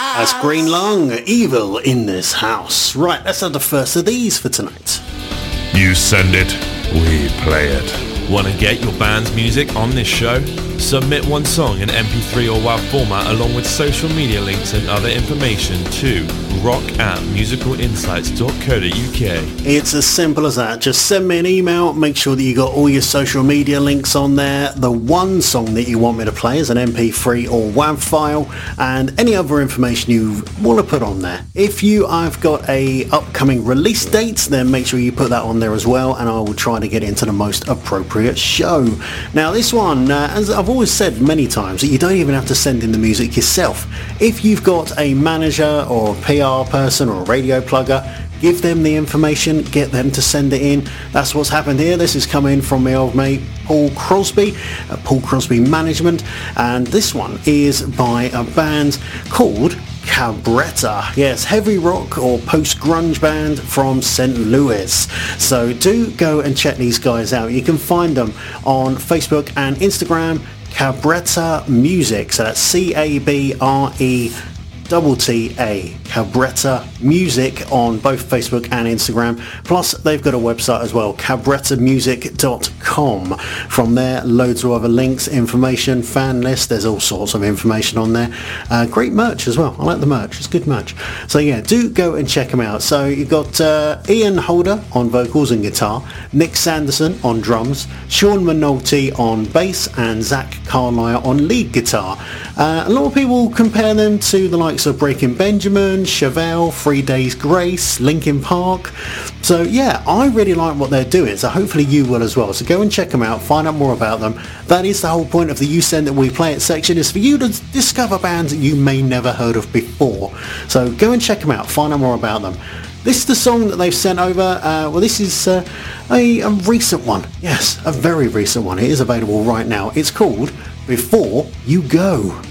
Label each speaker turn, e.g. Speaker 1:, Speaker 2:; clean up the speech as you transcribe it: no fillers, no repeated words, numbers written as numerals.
Speaker 1: That's Green Lung, Evil in This House. Right, let's have the first of these for tonight.
Speaker 2: You send it, we play it.
Speaker 3: Want to get your band's music on this show? Submit one song in MP3 or WAV format along with social media links and other information to rock@musicalinsights.co.uk.
Speaker 1: It's as simple as that. Just send me an email, make sure that you got all your social media links on there, the one song that you want me to play as an MP3 or WAV file, and any other information you want to put on there. If you have got a upcoming release date, then make sure you put that on there as well, and I will try to get into the most appropriate show. Now this one, as I've always said many times, that you don't even have to send in the music yourself. If you've got a manager or a PR person or a radio plugger, give them the information, get them to send it in. That's what's happened here. This is coming from my old mate Paul Crosby, Paul Crosby Management, and this one is by a band called Cabretta. Yes, heavy rock or post-grunge band from St. Louis. So do go and check these guys out. You can find them on Facebook and Instagram, Cabretta Music. So that's CABRETTA, Cabretta Music, on both Facebook and Instagram. Plus they've got a website as well, cabrettamusic.com. From there, loads of other links, information, fan list, there's all sorts of information on there. Great merch as well. I like the merch, it's good merch. So yeah, do go and check them out. So you've got Ian Holder on vocals and guitar, Nick Sanderson on drums, Sean Minotti on bass, and Zach Carlisle on lead guitar. A lot of people compare them to the likes of Breaking Benjamin, Chevelle, 3 Days Grace, Linkin Park. So yeah, I really like what they're doing, so hopefully you will as well. So go and check them out, find out more about them. That is the whole point of the You Send It We Play It section, is for you to discover bands that you may never heard of before. So go and check them out, find out more about them. This is the song that they've sent over. Well, this is a recent one. Yes, a very recent one. It is available right now. It's called Before You Go.